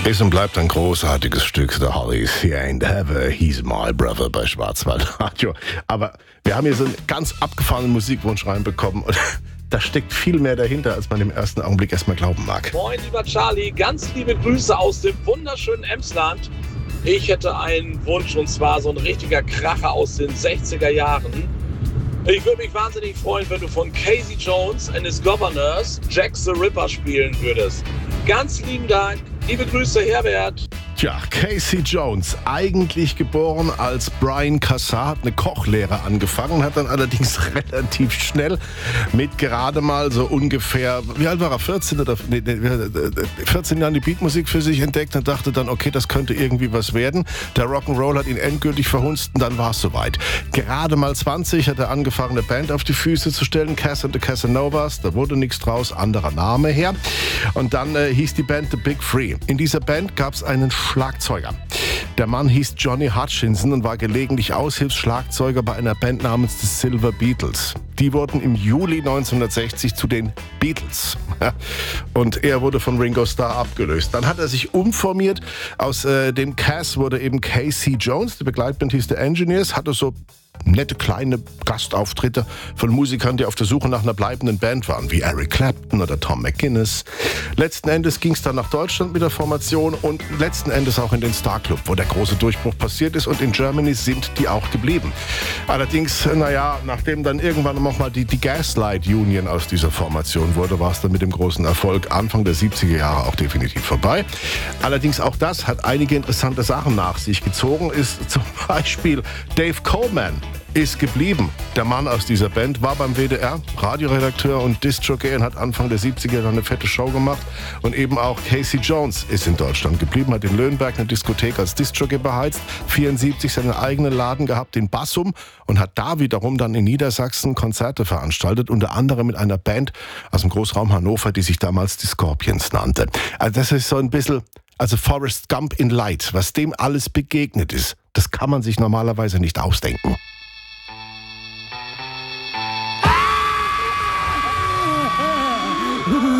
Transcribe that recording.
Ist und bleibt ein großartiges Stück, The Hollies. He ain't ever, he's my brother bei Schwarzwaldradio. Aber wir haben hier so einen ganz abgefahrenen Musikwunsch reinbekommen und da steckt viel mehr dahinter, als man im ersten Augenblick erstmal glauben mag. Moin, lieber Charlie, ganz liebe Grüße aus dem wunderschönen Emsland. Ich hätte einen Wunsch, und zwar so ein richtiger Kracher aus den 60er Jahren. Ich würde mich wahnsinnig freuen, wenn du von Casey Jones and his Governors Jack the Ripper spielen würdest. Ganz lieben Dank. Liebe Grüße, Herbert. Tja, Casey Jones, eigentlich geboren als Brian Cassar, hat eine Kochlehre angefangen, hat dann allerdings relativ schnell mit gerade mal so ungefähr, wie alt war er, 14 Jahren die Beatmusik für sich entdeckt und dachte dann, okay, das könnte irgendwie was werden. Der Rock'n'Roll hat ihn endgültig verhunzt und dann war es soweit. Gerade mal 20 hat er angefangen, eine Band auf die Füße zu stellen, Cass and the Casanovas, da wurde nichts draus, anderer Name her. Und dann hieß die Band The Big Free. In dieser Band gab es einen Schlagzeuger. Der Mann hieß Johnny Hutchinson und war gelegentlich Aushilfsschlagzeuger bei einer Band namens The Silver Beatles. Die wurden im Juli 1960 zu den Beatles. Und er wurde von Ringo Starr abgelöst. Dann hat er sich umformiert. Aus dem Cass wurde eben Casey Jones. Die Begleitband hieß The Engineers. Hatte so nette kleine Gastauftritte von Musikern, die auf der Suche nach einer bleibenden Band waren, wie Eric Clapton oder Tom McGuinness. Letzten Endes ging es dann nach Deutschland mit der Formation und letzten Endes auch in den Star Club, wo der große Durchbruch passiert ist, und in Germany sind die auch geblieben. Allerdings, nachdem dann irgendwann nochmal die Gaslight Union aus dieser Formation wurde, war es dann mit dem großen Erfolg Anfang der 70er Jahre auch definitiv vorbei. Allerdings auch das hat einige interessante Sachen nach sich gezogen, ist zum Beispiel Dave Coleman ist geblieben. Der Mann aus dieser Band war beim WDR Radioredakteur und Diskjockey und hat Anfang der 70er dann eine fette Show gemacht. Und eben auch Casey Jones ist in Deutschland geblieben, hat in Löhnberg eine Diskothek als Diskjockey beheizt, 74 seinen eigenen Laden gehabt, den Bassum, und hat da wiederum dann in Niedersachsen Konzerte veranstaltet, unter anderem mit einer Band aus dem Großraum Hannover, die sich damals die Scorpions nannte. Also das ist so ein bisschen, Forrest Gump in Light, was dem alles begegnet ist. Das kann man sich normalerweise nicht ausdenken.